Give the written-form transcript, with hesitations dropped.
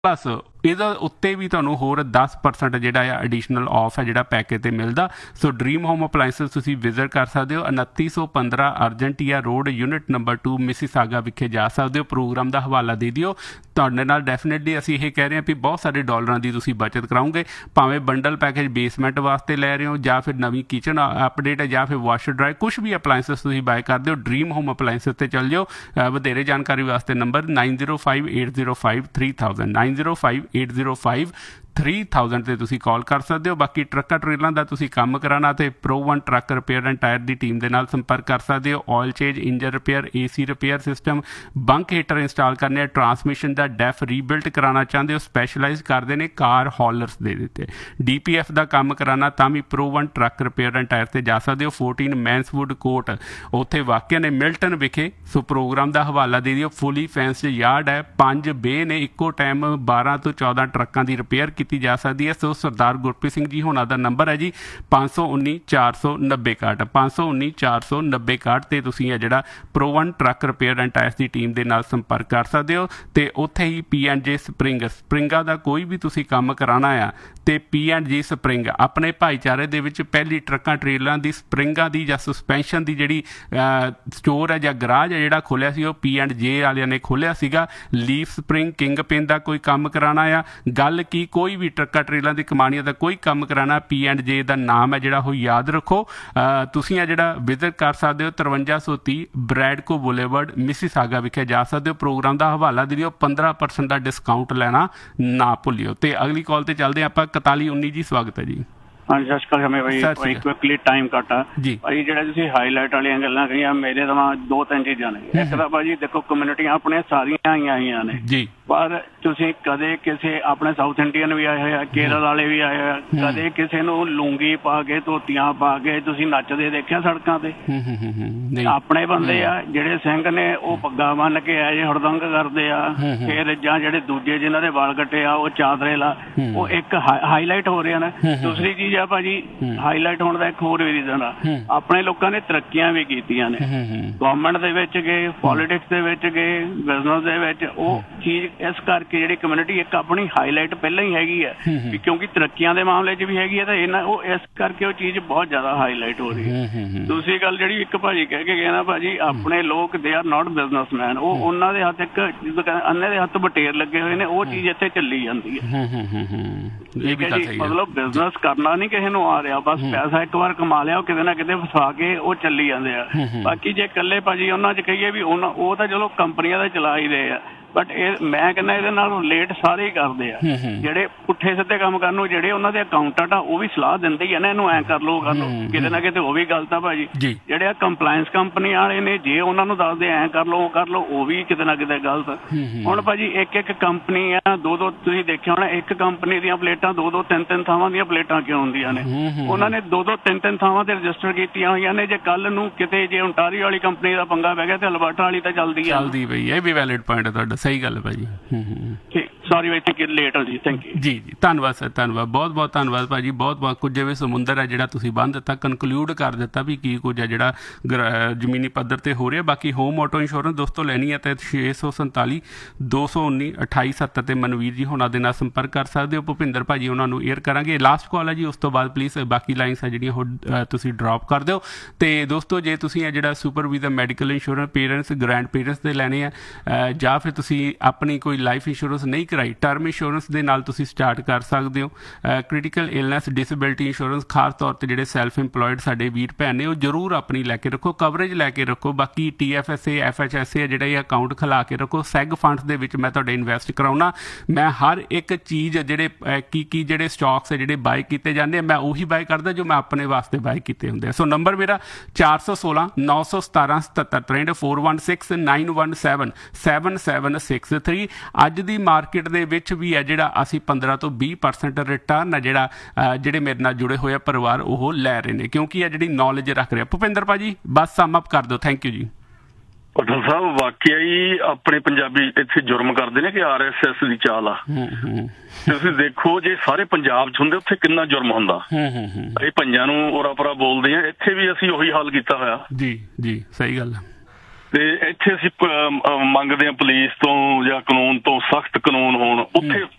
Plus ਇਹਦੇ ਉੱਤੇ ਵੀ ਤੁਹਾਨੂੰ ਹੋਰ 10% ਜਿਹੜਾ ਆ ਐਡੀਸ਼ਨਲ ਆਫ ਹੈ ਜਿਹੜਾ ਪੈਕੇਜ 'ਤੇ ਮਿਲਦਾ। ਸੋ ਡਰੀਮ ਹੋਮ ਅਪਲਾਇੰਸਿਸ ਤੁਸੀਂ ਵਿਜ਼ਿਟ ਕਰ ਸਕਦੇ ਹੋ। 2915 ਅਰਜੈਂਟੀਆ ਰੋਡ ਯੂਨਿਟ ਨੰਬਰ 2 ਮਿਸੀਸਾਗਾ ਵਿਖੇ ਜਾ ਸਕਦੇ ਹੋ। ਪ੍ਰੋਗਰਾਮ ਦਾ ਹਵਾਲਾ ਦੇ ਦਿਓ। ਤੁਹਾਡੇ ਨਾਲ ਡੈਫੀਨੇਟਲੀ ਅਸੀਂ ਇਹ ਕਹਿ ਰਹੇ ਹਾਂ ਵੀ ਬਹੁਤ ਸਾਰੇ ਡਾਲਰਾਂ ਦੀ ਤੁਸੀਂ ਬਚਤ ਕਰਾਓਗੇ, ਭਾਵੇਂ ਬੰਡਲ ਪੈਕੇਜ ਬੇਸਮੈਂਟ ਵਾਸਤੇ ਲੈ ਰਹੇ ਹੋ ਜਾਂ ਫਿਰ ਨਵੀਂ ਕਿਚਨ ਅਪਡੇਟ ਹੈ ਜਾਂ ਫਿਰ ਵਾਸ਼ਰ ਡਰਾਇਰ, ਕੁਛ ਵੀ ਅਪਲਾਇੰਸਿਸ ਤੁਸੀਂ ਬਾਏ ਕਰਦੇ ਹੋ ਡਰੀਮ ਹੋਮ ਅਪਲਾਇੰਸਿਸ 'ਤੇ ਚੱਲ ਜਾਓ। ਵਧੇਰੇ ਜਾਣਕਾਰੀ ਵਾਸਤੇ ਨੰਬਰ 9058053000 9058053000 'ਤੇ ਤੁਸੀਂ ਕਾਲ ਕਰ ਸਕਦੇ ਹੋ। ਬਾਕੀ ਟਰੱਕਾਂ ਟਰੇਲਾਂ ਦਾ ਤੁਸੀਂ ਕੰਮ ਕਰਾਉਣਾ ਤੇ ਪ੍ਰੋ1 truck repair and tyre the team ਦੇ ਨਾਲ ਸੰਪਰਕ ਕਰ ਸਕਦੇ ਹੋ। Oil change, engine repair, AC repair system, bunk heater install ਕਰਨੇ, ਟਰਾਂਸਮਿਸ਼ਨ ਦਾ ਡੈਫ ਰੀਬਿਲਟ ਕਰਾਉਣਾ ਚਾਹੁੰਦੇ ਹੋ, ਸਪੈਸ਼ਲਾਈਜ਼ ਕਰਦੇ ਨੇ ਕਾਰ ਹੌਲਰਸ ਦੇ ਦਿੱਤੇ। DPF ਦਾ ਕੰਮ ਕਰਾਉਣਾ ਤਾਂ ਵੀ ਪ੍ਰੋ1 ਟਰੱਕ ਰਿਪੇਅਰ ਐਂਡ ਟਾਇਰ 'ਤੇ ਜਾ ਸਕਦੇ ਹੋ। 14 ਮੈਂਸਵੁੱਡ ਕੋਰਟ ਉੱਥੇ ਵਾਕਿਆ ਨੇ ਮਿਲਟਨ ਵਿਖੇ। ਸੋ ਪ੍ਰੋਗਰਾਮ ਦਾ ਹਵਾਲਾ ਦੇ ਦਿਓ। ਫੁੱਲੀ ਫੈਂਸਡ ਯਾਰਡ ਹੈ, 5 ਬੇ ਨੇ, ਇੱਕੋ ਟਾਈਮ 12 ਤੋਂ 14 ਟਰੱਕਾਂ ਦੀ ਰਿਪੇਅਰ ਕੀਤੀ ਜਾ ਸਕਦੀ ਹੈ। ਸੋ ਸਰਦਾਰ ਗੁਰਪ੍ਰੀਤ ਸਿੰਘ ਜੀ ਹੋਣਾ ਦਾ ਨੰਬਰ ਹੈ ਜੀ 519-490-61 519-490-61 'ਤੇ ਤੁਸੀਂ ਇਹ ਜਿਹੜਾ ਪ੍ਰੋ1 truck repair and tyres the team ਦੇ ਨਾਲ ਸੰਪਰਕ ਕਰ ਸਕਦੇ ਹੋ। ਅਤੇ ਉੱਥੇ ਹੀ P&J ਸਪਰਿੰਗਾਂ ਦਾ ਕੋਈ ਵੀ ਤੁਸੀਂ ਕੰਮ ਕਰਾਉਣਾ ਆ ਤੇ P&G ਸਪਰਿੰਗ ਆਪਣੇ ਭਾਈਚਾਰੇ ਦੇ ਵਿੱਚ ਪਹਿਲੀ ਟਰੱਕਾਂ ਟਰੇਲਾਂ ਦੀ ਸਪਰਿੰਗਾਂ ਦੀ ਜਾਂ ਸਸਪੈਂਸ਼ਨ ਦੀ ਜਿਹੜੀ ਸਟੋਰ ਹੈ ਜਾਂ ਗਰਾਜ ਹੈ ਜਿਹੜਾ ਖੋਲ੍ਹਿਆ ਸੀ ਉਹ P&J ਵਾਲਿਆਂ ਨੇ ਖੋਲ੍ਹਿਆ ਸੀਗਾ। ਲੀਫ ਸਪਰਿੰਗ, ਕਿੰਗ ਪਿਨ ਦਾ ਕੋਈ ਕੰਮ ਕਰਾਉਣਾ ਆ, ਗੱਲ ਕੀ ਕੋਈ ਵੀ ਟਰੱਕਾਂ ਟਰੇਲਾਂ ਦੀ ਕਮਾਣੀਆਂ ਦਾ ਕੋਈ ਕੰਮ ਕਰਾਉਣਾ, P&J ਦਾ ਨਾਮ ਹੈ ਜਿਹੜਾ ਉਹ ਯਾਦ ਰੱਖੋ। ਤੁਸੀਂ ਆ ਜਿਹੜਾ ਵਿਜ਼ਿਟ ਕਰ ਸਕਦੇ ਹੋ 5330 ਬ੍ਰੈਡਕੋ ਬੁਲੇਵਰਡ ਮਿਸੀਸਾਗਾ ਵਿਖੇ ਜਾ ਸਕਦੇ ਹੋ। ਪ੍ਰੋਗਰਾਮ ਦਾ ਹਵਾਲਾ ਦੇ ਦਿਓ। 15% ਦਾ ਡਿਸਕਾਊਂਟ ਲੈਣਾ ਨਾ ਭੁੱਲਿਓ। ਤੇ ਅਗਲੀ ਕਾਲ ਤੇ ਚੱਲਦੇ ਆਪਾਂ 4119 ਜੀ। ਸਵਾਗਤ ਹੈ ਜੀ। ਹਾਂਜੀ ਸਤਿ ਸ਼੍ਰੀ ਅਕਾਲ ਸ਼ਮੇ ਭਾਈ। ਕੁਇਕਲੀ ਟਾਈਮ ਘੱਟ ਆ ਭਾਈ। ਜਿਹੜਾ ਤੁਸੀਂ ਹਾਈਲਾਈਟ ਵਾਲੀਆਂ ਗੱਲਾਂ ਕਹੀਆਂ ਮੇਰੇ ਤਾਂ 2-3 ਚੀਜ਼ਾਂ ਨੇ। ਇੱਕ ਤਾਂ ਭਾਜੀ ਦੇਖੋ ਕਮਿਊਨਿਟੀਆਂ ਆਪਣੇ ਸਾਰੀਆਂ ਆਈਆਂ ਨੇ ਜੀ, ਪਰ ਤੁਸੀਂ ਕਦੇ ਕਿਸੇ ਆਪਣੇ ਸਾਊਥ ਇੰਡੀਅਨ ਵੀ ਆਏ ਹੋਏ ਆ, ਕੇਰਲ ਵਾਲੇ ਵੀ ਆਏ ਹੋਏ ਆ, ਕਦੇ ਕਿਸੇ ਨੂੰ ਲੂੰਗੀ ਪਾ ਕੇ ਧੋਤੀਆਂ ਪਾ ਕੇ ਤੁਸੀਂ ਨੱਚਦੇ ਦੇਖਿਆ ਸੜਕਾਂ ਤੇ? ਆਪਣੇ ਬੰਦੇ ਆ ਜਿਹੜੇ ਸਿੰਘ ਨੇ ਉਹ ਪੱਗਾਂ ਬੰਨ ਕੇ ਆਏ ਜੇ ਹੁੜਦੰਗ ਕਰਦੇ ਆ। ਫਿਰ ਜਾਂ ਜਿਹੜੇ ਦੂਜੇ ਜਿਨ੍ਹਾਂ ਦੇ ਵਾਲ ਕੱਟੇ ਆ ਉਹ ਚਾਦਰੇ ਲਾ, ਉਹ ਇੱਕ ਹਾਈਲਾਈਟ ਹੋ ਰਹੇ ਨੇ। ਦੂਸਰੀ ਚੀਜ਼ ਆ ਭਾਜੀ ਹਾਈਲਾਈਟ ਹੋਣ ਦਾ ਇੱਕ ਹੋਰ ਵੀ ਰੀਜ਼ਨ ਆ, ਆਪਣੇ ਲੋਕਾਂ ਨੇ ਤਰੱਕੀਆਂ ਵੀ ਕੀਤੀਆਂ ਨੇ, ਗਵਰਨਮੈਂਟ ਦੇ ਵਿੱਚ ਗਏ, ਪੋਲੀਟਿਕਸ ਦੇ ਵਿੱਚ ਗਏ, ਬਿਜ਼ਨਸ ਦੇ ਵਿੱਚ। ਉਹ ਚੀਜ਼ ਇਸ ਕਰਕੇ ਜਿਹੜੀ ਕਮਿਊਨਿਟੀ ਇੱਕ ਆਪਣੀ ਹਾਈਲਾਈਟ ਪਹਿਲਾਂ ਹੀ ਹੈਗੀ ਹੈ ਵੀ ਕਿਉਂਕਿ ਤਰੱਕੀਆਂ ਦੇ ਮਾਮਲੇ 'ਚ ਵੀ ਹੈਗੀ ਹੈ ਤਾਂ ਇਹਨਾਂ ਉਹ ਇਸ ਕਰਕੇ ਉਹ ਚੀਜ਼ ਬਹੁਤ ਜ਼ਿਆਦਾ ਹਾਈਲਾਈਟ ਹੋ ਰਹੀ ਹੈ। ਦੂਸਰੀ ਗੱਲ ਜਿਹੜੀ ਇੱਕ ਭਾਜੀ ਕਹਿ ਕੇ ਗਏ ਨਾ ਭਾਜੀ, ਆਪਣੇ ਲੋਕ ਦੇ ਆਰ ਨਾਟ ਬਿਜ਼ਨਸਮੈਨ। ਉਹ ਉਹਨਾਂ ਦੇ ਹੱਥ ਇੱਕ ਅੰਨੇ ਦੇ ਹੱਥ ਬਟੇਰ ਲੱਗੇ ਹੋਏ ਨੇ। ਉਹ ਚੀਜ਼ ਇੱਥੇ ਚੱਲੀ ਜਾਂਦੀ ਹੈ। ਠੀਕ ਹੈ ਜੀ, ਮਤਲਬ ਬਿਜ਼ਨਸ ਕਰਨਾ ਨਹੀਂ ਕਿਸੇ ਨੂੰ ਆ ਰਿਹਾ, ਬਸ ਪੈਸਾ ਇੱਕ ਵਾਰ ਕਮਾ ਲਿਆ ਉਹ ਕਿਤੇ ਨਾ ਕਿਤੇ ਫਸਾ ਕੇ ਉਹ ਚੱਲੀ ਜਾਂਦੇ ਆ। ਬਾਕੀ ਜੇ ਇਕੱਲੇ ਭਾਜੀ ਉਹਨਾਂ 'ਚ ਕਹੀਏ ਵੀ ਉਹ ਤਾਂ ਚਲੋ ਕੰਪਨੀਆਂ ਦਾ ਚਲਾ ਹੀ ਰਹੇ ਆ, ਬਟ ਇਹ ਮੈਂ ਕਹਿੰਦਾ ਇਹਦੇ ਨਾਲ ਰਿਲੇਟ ਸਾਰੇ ਹੀ ਕਰਦੇ ਆ। ਜਿਹੜੇ ਪੁੱਠੇ ਸਿੱਧੇ ਕੰਮ ਕਰਨ ਨੂੰ ਜਿਹੜੇ ਉਹਨਾਂ ਦੇ ਅਕਾਊਂਟੈਂਟ ਆ ਉਹ ਵੀ ਸਲਾਹ ਦਿੰਦੇ ਹੀ ਆ ਨਾ, ਇਹਨੂੰ ਐਂ ਕਰ ਲਓ ਕਰ ਲਓ, ਕਿਤੇ ਨਾ ਕਿਤੇ ਉਹ ਵੀ ਗਲਤ ਆ ਭਾਜੀ। ਜਿਹੜੇ ਆ ਕੰਪਲਾਇੰਸ ਕੰਪਨੀ ਵਾਲੇ ਨੇ ਜੇ ਉਹਨਾਂ ਨੂੰ ਦੱਸਦੇ ਐਂ ਕਰ ਲਓ ਕਰ ਲਓ, ਉਹ ਵੀ ਕਿਤੇ ਨਾ ਕਿਤੇ ਗਲਤ। ਹੁਣ ਭਾਜੀ ਇੱਕ ਕੰਪਨੀ ਆ ਦੋ ਤੁਸੀਂ ਦੇਖਿਆ ਹੋਣਾ, ਇੱਕ ਕੰਪਨੀ ਦੀਆਂ ਪਲੇਟਾਂ 2-2 3-3 ਥਾਵਾਂ ਦੀਆਂ ਪਲੇਟਾਂ ਕਿਉਂ ਹੁੰਦੀਆਂ ਨੇ? ਉਹਨਾਂ ਨੇ 2-2 3-3 ਥਾਵਾਂ ਤੇ ਰਜਿਸਟਰ ਕੀਤੀਆਂ ਹੋਈਆਂ ਨੇ। ਜੇ ਕੱਲ ਨੂੰ ਕਿਤੇ ਜੇ ਓਨਟਾਰੀਓ ਵਾਲੀ ਕੰਪਨੀ ਦਾ ਪੰਗਾ ਪੈ ਗਿਆ ਤੇ ਅਲਬਰਟਾ ਵਾਲੀ ਤਾਂ ਚੱਲਦੀ ਪਈ। ਇਹ ਵੀ ਵੈਲਿਡ ਪੁਆਇੰਟ ਹੈ ਤੁਹਾਡਾ, ਸਹੀ ਗੱਲ ਹੈ ਭਾਜੀ। ਸੌਰੀ ਭਾਈ ਲੇਟ ਹੋ ਜੀ। ਥੈਂਕ ਯੂ ਜੀ। ਧੰਨਵਾਦ ਸਰ, ਧੰਨਵਾਦ, ਬਹੁਤ ਬਹੁਤ ਧੰਨਵਾਦ ਭਾਜੀ। ਬਹੁਤ ਬਹੁਤ ਕੁਝ ਜਿਵੇਂ ਸਮੁੰਦਰ ਹੈ ਜਿਹੜਾ ਤੁਸੀਂ ਬੰਨ੍ਹ ਦਿੱਤਾ, ਕਨਕਲੂਡ ਕਰ ਦਿੱਤਾ ਵੀ ਕੀ ਕੁਝ ਹੈ ਜਿਹੜਾ ਜ਼ਮੀਨੀ ਪੱਧਰ 'ਤੇ ਹੋ ਰਿਹਾ। ਬਾਕੀ ਹੋਮ ਆਟੋ ਇੰਸ਼ੋਰੈਂਸ ਦੋਸਤੋ ਲੈਣੀ ਹੈ ਤਾਂ 647-219-2870 'ਤੇ ਮਨਵੀਰ ਜੀ ਹੋਣਾ ਦੇ ਨਾਲ ਸੰਪਰਕ ਕਰ ਸਕਦੇ ਹੋ। ਭੁਪਿੰਦਰ ਭਾਜੀ ਉਹਨਾਂ ਨੂੰ ਏਅਰ ਕਰਾਂਗੇ। ਲਾਸਟ ਕਾਲ ਹੈ ਜੀ, ਉਸ ਤੋਂ ਬਾਅਦ ਪਲੀਜ਼ ਬਾਕੀ ਲਾਈਨਸ ਹੈ ਜਿਹੜੀਆਂ ਉਹ ਤੁਸੀਂ ਡਰੋਪ ਕਰ ਦਿਓ। ਅਤੇ ਦੋਸਤੋ ਜੇ ਤੁਸੀਂ ਇਹ ਜਿਹੜਾ super visa medical insurance parents grand parents ਦੇ ਲੈਣੇ ਆ, ਜਾਂ ਫਿਰ ਤੁਸੀਂ ਆਪਣੀ ਕੋਈ ਲਾਈਫ ਇੰਸ਼ੋਰੈਂਸ ਨਹੀਂ ਕਰਾਈ, ਟਰਮ ਇੰਸ਼ੋਰੈਂਸ ਦੇ ਨਾਲ ਤੁਸੀਂ ਸਟਾਰਟ ਕਰ ਸਕਦੇ ਹੋ। ਕ੍ਰਿਟੀਕਲ ਇਲਨੈਸ ਡਿਸੇਬਿਲਿਟੀ ਇੰਸ਼ੋਰੈਂਸ ਖਾਸ ਤੌਰ 'ਤੇ ਜਿਹੜੇ ਸੈਲਫ ਇੰਪਲੋਇਡ ਸਾਡੇ ਵੀਰ ਭੈਣ ਨੇ ਉਹ ਜ਼ਰੂਰ ਆਪਣੀ ਲੈ ਕੇ ਰੱਖੋ, ਕਵਰੇਜ ਲੈ ਕੇ ਰੱਖੋ। ਬਾਕੀ TFSA FHSA ਜਿਹੜਾ ਇਹ ਅਕਾਊਂਟ ਖੁਲਾ ਕੇ ਰੱਖੋ। ਸੈਗ ਫੰਡਸ ਦੇ ਵਿੱਚ ਮੈਂ ਤੁਹਾਡੇ ਇਨਵੈਸਟ ਕਰਾਉਣਾ। ਮੈਂ ਹਰ ਇੱਕ ਚੀਜ਼ ਜਿਹੜੇ ਕੀ ਜਿਹੜੇ ਸਟਾਕਸ ਹੈ ਜਿਹੜੇ ਬਾਏ ਕੀਤੇ ਜਾਂਦੇ ਆ, ਮੈਂ ਉਹੀ ਬਾਏ ਕਰਦਾ ਜੋ ਮੈਂ ਆਪਣੇ ਵਾਸਤੇ ਬਾਏ ਕੀਤੇ ਹੁੰਦੇ ਆ। ਸੋ ਨੰਬਰ ਮੇਰਾ 416-917-7763 416-917-7763। ਅੱਜ ਦੀ ਮਾਰਕੀਟ ਦੇ ਵਿੱਚ ਵੀ ਹੈ ਜਿਹੜਾ ਅਸੀਂ 15 ਤੋਂ 20% ਰਿਟਰਨ ਹੈ ਜਿਹੜਾ ਜਿਹੜੇ ਮੇਰੇ ਨਾਲ ਜੁੜੇ ਹੋਏ ਆ ਪਰਿਵਾਰ ਉਹ ਲੈ ਰਹੇ ਨੇ, ਕਿਉਂਕਿ ਇਹ ਜਿਹੜੀ ਨੌਲੇਜ ਰੱਖ ਰਿਹਾ। ਭੁਪਿੰਦਰ ਭਾਜੀ ਬਸ ਸਮ ਅਪ ਕਰ ਦਿਓ। ਥੈਂਕ ਯੂ ਜੀ। ਪਟਲ ਸਾਹਿਬ ਵਾਕਿਆ ਹੀ ਆਪਣੇ ਪੰਜਾਬੀ ਇੱਥੇ ਜੁਰਮ ਕਰਦੇ ਨੇ ਕਿ RSS ਦੀ ਚਾਲ ਆ। ਤੁਸੀਂ ਦੇਖੋ ਜੇ ਸਾਰੇ ਪੰਜਾਬ 'ਚ ਹੁੰਦੇ ਉੱਥੇ ਕਿੰਨਾ ਜੁਰਮ ਹੁੰਦਾ। ਇਹ ਪੰਜਾਂ ਨੂੰ ਉਰਾ ਪਰਾ ਬੋਲਦੇ ਆ, ਇੱਥੇ ਵੀ ਅਸੀਂ ਉਹੀ ਹਾਲ ਕੀਤਾ ਹੋਇਆ। ਜੀ ਜੀ, ਸਹੀ ਗੱਲ ਹੈ। ਤੇ ਇੱਥੇ ਅਸੀਂ ਮੰਗਦੇ ਹਾਂ ਪੁਲਿਸ ਤੋਂ ਜਾਂ ਕਾਨੂੰਨ ਤੋਂ ਸਖਤ ਕਾਨੂੰਨ ਹੋਣ। ਉੱਥੇ